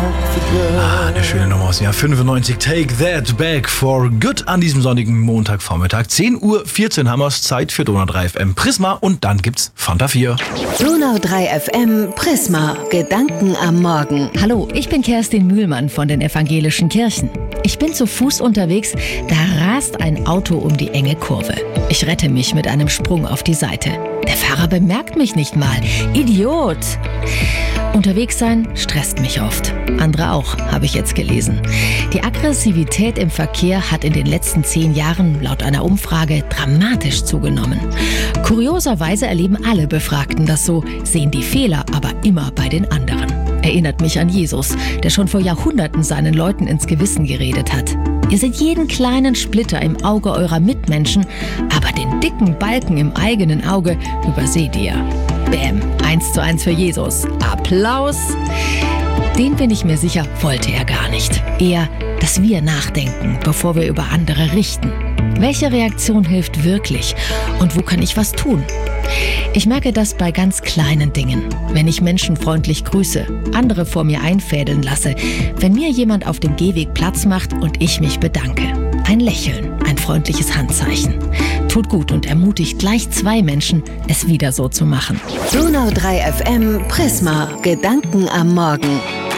Eine schöne Nummer aus dem Jahr 95. Take That Back for Good an diesem sonnigen Montagvormittag. 10:14 Uhr haben wir es, Zeit für Donau 3 FM Prisma und dann gibt's Fanta 4. Donau 3 FM Prisma. Gedanken am Morgen. Hallo, ich bin Kerstin Mühlmann von den evangelischen Kirchen. Ich bin zu Fuß unterwegs, da rast ein Auto um die enge Kurve. Ich rette mich mit einem Sprung auf die Seite. Der Fahrer bemerkt mich nicht mal. Idiot! Unterwegs sein stresst mich oft. Andere auch, habe ich jetzt gelesen. Die Aggressivität im Verkehr hat in den letzten 10 Jahren laut einer Umfrage dramatisch zugenommen. Kurioserweise erleben alle Befragten das so, sehen die Fehler aber immer bei den anderen. Erinnert mich an Jesus, der schon vor Jahrhunderten seinen Leuten ins Gewissen geredet hat. Ihr seht jeden kleinen Splitter im Auge eurer Mitmenschen, aber den dicken Balken im eigenen Auge überseht ihr. Bäm, 1:1 für Jesus. Applaus! Den bin ich mir sicher, wollte er gar nicht. Eher, dass wir nachdenken, bevor wir über andere richten. Welche Reaktion hilft wirklich und wo kann ich was tun? Ich merke das bei ganz kleinen Dingen. Wenn ich Menschen freundlich grüße, andere vor mir einfädeln lasse, wenn mir jemand auf dem Gehweg Platz macht und ich mich bedanke. Ein Lächeln, ein freundliches Handzeichen. Tut gut und ermutigt gleich 2 Menschen, es wieder so zu machen. Donau 3 FM Prisma. Gedanken am Morgen.